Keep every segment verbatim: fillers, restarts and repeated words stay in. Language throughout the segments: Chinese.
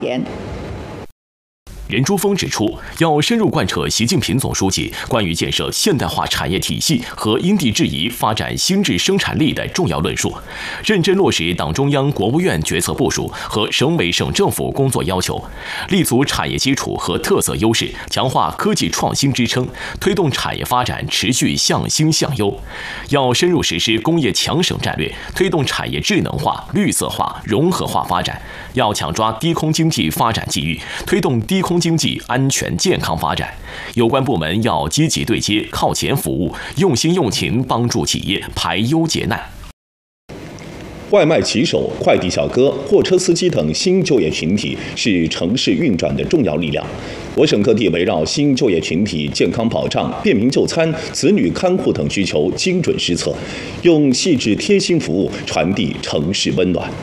言。 任珠峰指出，要深入贯彻习近平总书记关于建设现代化产业体系和因地制宜发展新质生产力的重要论述，认真落实党中央、国务院决策部署和省委省政府工作要求，立足产业基础和特色优势，强化科技创新支撑，推动产业发展持续向新向优。要深入实施工业强省战略，推动产业智能化、绿色化、融合化发展。要抢抓低空经济发展机遇，推动低空经济安全健康发展。有关部门要积极对接、靠前服务，用心用情帮助企业排忧解难。 外卖骑手、快递小哥、货车司机等新就业群体是城市运转的重要力量。我省各地围绕新就业群体健康保障、便民就餐、子女看护等需求精准施策，用细致贴心服务传递城市温暖。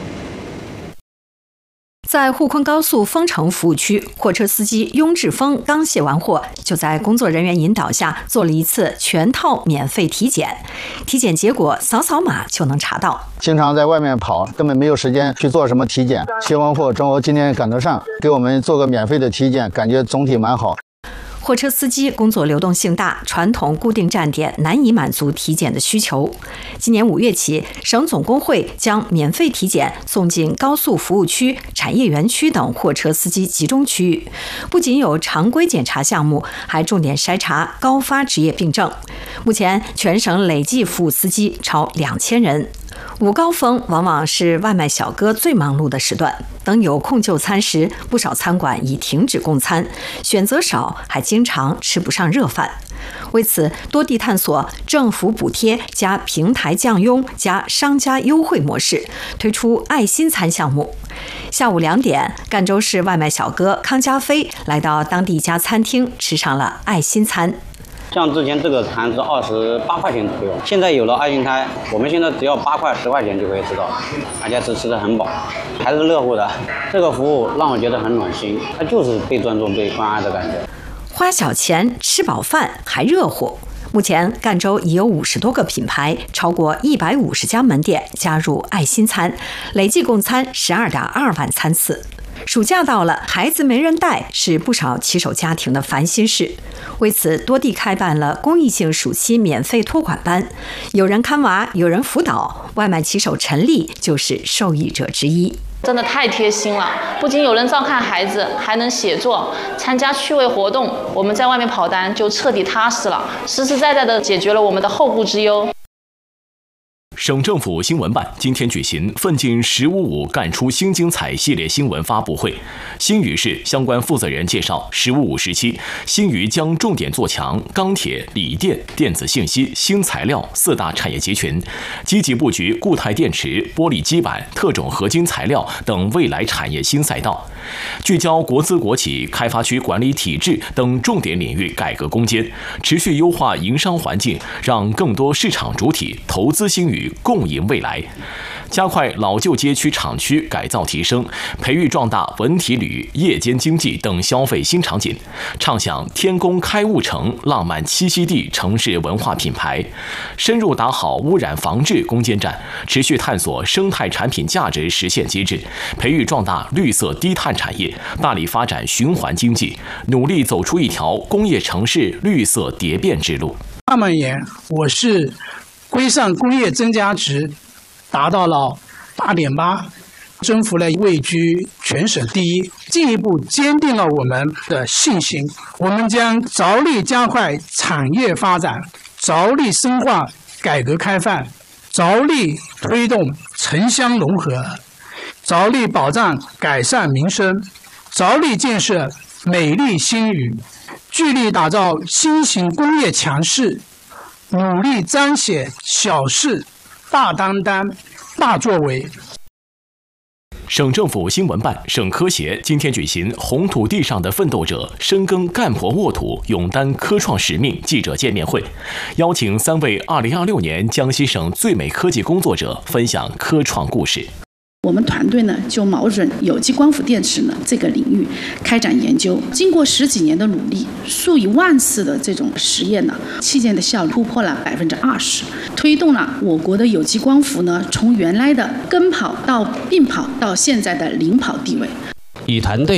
在沪昆高速丰城服务区，货车司机雍志峰刚卸完货，就在工作人员引导下做了一次全套免费体检。体检结果扫扫码就能查到。 经常在外面跑，根本没有时间去做什么体检。卸完货正好今天赶得上，给我们做个免费的体检，感觉总体蛮好。 货车司机工作流动性大，传统固定站点难以满足体检的需求。今年五月起，省总工会将免费体检送进高速服务区、产业园区等货车司机集中区域，不仅有常规检查项目，还重点筛查高发职业病症。目前，全省累计服务司机超两千人。午高峰往往是外卖小哥最忙碌的时段，等有空就餐时，不少餐馆已停止供餐，选择少，还经常吃不上热饭。为此，多地探索政府补贴加平台降佣加商家优惠模式，推出爱心餐项目。下午两点，赣州市外卖小哥康家飞来到当地一家餐厅，吃上了爱心餐。 像之前这个餐是二十八块钱左右，现在有了爱心餐，我们现在只要八块十块钱就可以吃到，大家吃吃得很饱，还是热乎的。这个服务让我觉得很暖心，它就是被尊重、被关爱的感觉。 花小钱吃饱饭还热乎。目前，赣州已有五十多个品牌，超过一百五十家门店加入爱心餐，累计供餐十二点二万餐次。暑假到了，孩子没人带是不少骑手家庭的烦心事。为此，多地开办了公益性暑期免费托管班，有人看娃，有人辅导。外卖骑手陈丽就是受益者之一。 真的太贴心了，不仅有人照看孩子，还能写作、参加趣味活动，我们在外面跑单就彻底踏实了，实实在在地解决了我们的后顾之忧。 省政府新闻办今天举行“奋进十五五干出新精彩”系列新闻发布会。新余市相关负责人介绍，“十五五”时期，新余将重点做强钢铁、锂电、电子信息、新材料四大产业集群，积极布局固态电池、玻璃基板、特种合金材料等未来产业新赛道，聚焦国资国企、开发区管理体制等重点领域改革攻坚，持续优化营商环境，让更多市场主体投资新余，共赢未来。加快老旧街区厂区改造提升，培育壮大文体旅、夜间经济等消费新场景，畅想天宫开物城、浪漫栖息地城市文化品牌，深入打好污染防治攻坚战，持续探索生态产品价值实现机制，培育壮大绿色低碳产业，大力发展循环经济，努力走出一条工业城市绿色蝶变之路。 那么言，我是规上工业增加值达到了 八点八， 征服了位居全省第一，进一步坚定了我们的信心。我们将着力加快产业发展，着力深化改革开放，着力推动城乡融合，着力保障改善民生，着力建设美丽新余，聚力打造新型工业强市，努力彰显小事大担当、大作为。 省政府新闻办、省科协今天举行“红土地上的奋斗者，深耕干婆沃土，勇担科创使命”记者见面会，邀请三位二零二六年江西省最美科技工作者分享科创故事。 我们团队呢就瞄准有机光伏电池呢这个领域开展研究，经过十几年的努力，数以万次的这种实验呢，器件的效率突破了百分之二十，推动了我国的有机光伏呢从原来的跟跑到并跑到现在的领跑地位。 以团队